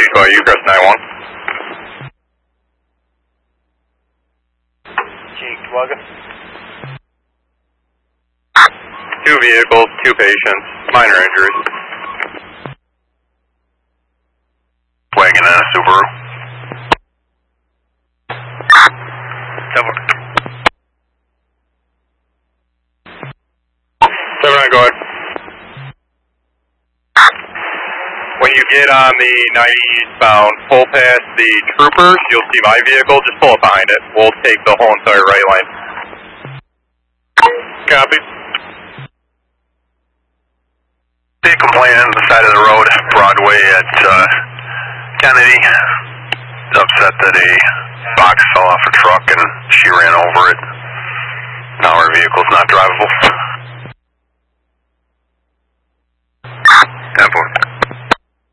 you, Crest 91. Cheektowaga. 2 vehicles, 2 patients, minor injuries. Wagon and a Subaru. 7-9, go ahead. When you get on the 90 eastbound, pull past the troopers, you'll see my vehicle, just pull up behind it. We'll take the whole entire right lane. Copy. See a complainant on the side of the road, Broadway at Kennedy. Upset that a box fell off a truck and she ran over it. Now her vehicle's not drivable. 10-4.